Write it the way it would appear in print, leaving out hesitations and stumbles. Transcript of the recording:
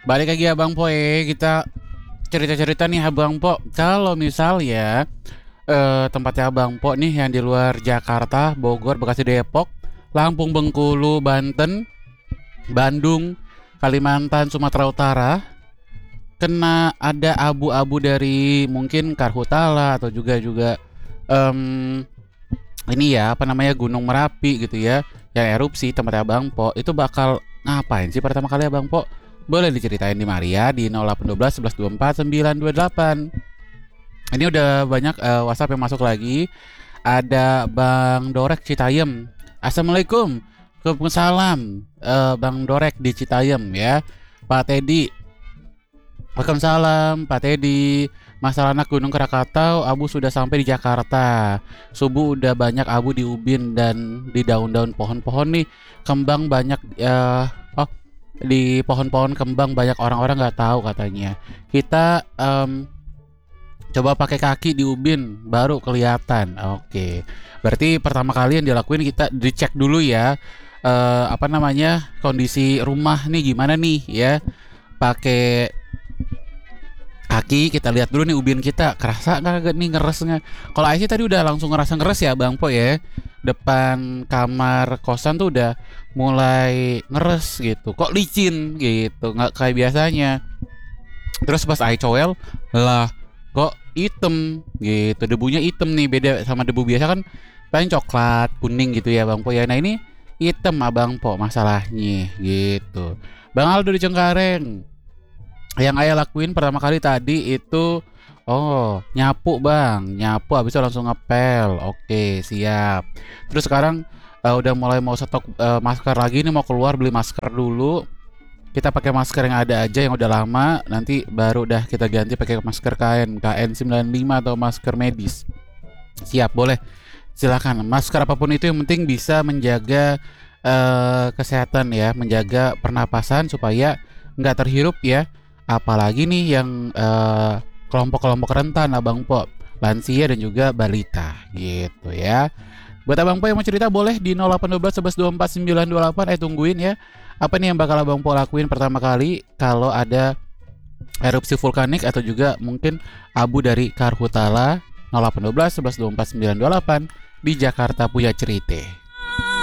Balik lagi Abang Po, kita cerita-cerita nih Abang Po. Kalau misal ya tempatnya Abang Po nih yang di luar Jakarta, Bogor, Bekasi, Depok, Lampung, Bengkulu, Banten, Bandung, Kalimantan, Sumatera Utara, kena ada abu-abu dari mungkin Karhutala atau juga em, ini ya apa namanya Gunung Merapi gitu ya, yang erupsi tempatnya Abang Po itu bakal ngapain sih pertama kali Abang Po? Boleh diceritain di Maria di 0812 11 24 928. Ini udah banyak WhatsApp yang masuk lagi. Ada Bang Dorek Citayam. Assalamualaikum. Waalaikumsalam. Bang Dorek di Citayam ya. Pak Teddy. Waalaikumsalam Pak Teddy. Masalah anak Gunung Krakatau, abu sudah sampai di Jakarta. Subuh udah banyak abu di ubin dan di daun-daun pohon-pohon nih. Kembang banyak oh di pohon-pohon kembang banyak orang-orang nggak tahu katanya. Kita coba pakai kaki di ubin baru kelihatan. Oke. Berarti pertama kali yang dilakuin kita dicek dulu ya. Apa namanya? Kondisi rumah nih gimana nih ya. Pakai kaki kita lihat dulu nih ubin kita kerasa nggak nih ngeresnya. Kalau Aisyah tadi udah langsung ngerasa ngeres ya Bang Po ya. Depan kamar kosan tuh udah mulai ngeres gitu. Kok licin gitu, nggak kayak biasanya. Terus pas Ai coel lah kok hitam gitu, debunya hitam nih, beda sama debu biasa kan paling coklat kuning gitu ya Bang Po ya. Nah ini hitam Abang Po masalahnya gitu. Bang Aldo di Cengkareng, yang ayah lakuin pertama kali tadi itu nyapu Bang, nyapu habis itu langsung ngepel. Oke siap. Terus sekarang udah mulai mau stok masker lagi nih, mau keluar beli masker dulu. Kita pakai masker yang ada aja yang udah lama, nanti baru dah kita ganti pakai masker KN95 atau masker medis. Siap, boleh. Silakan. Masker apapun itu yang penting bisa menjaga kesehatan ya, menjaga pernapasan supaya nggak terhirup ya. Apalagi nih yang kelompok-kelompok rentan Abang Po, lansia dan juga balita gitu ya. Buat Abang Po yang mau cerita boleh di 0812 11 24 928. Tungguin ya. Apa nih yang bakal Abang Po lakuin pertama kali kalau ada erupsi vulkanik atau juga mungkin abu dari Karhutala. 0812 11 24 928 di Jakarta Puya Cerite.